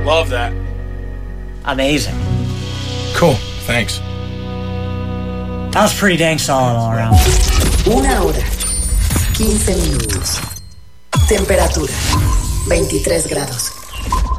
Love that. Amazing. Cool, thanks. That was pretty dang solid all around. 1 hora, 15 minutos. Temperatura, 23 grados.